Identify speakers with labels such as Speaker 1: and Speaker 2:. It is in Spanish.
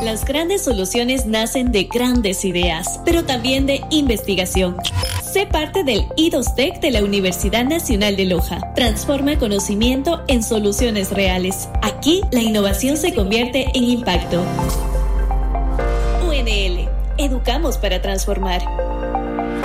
Speaker 1: Las grandes soluciones nacen de grandes ideas, pero también de investigación. Sé parte del I2Tech de la Universidad Nacional de Loja. Transforma conocimiento en soluciones reales. Aquí, la innovación se convierte en impacto. UNL. Educamos para transformar.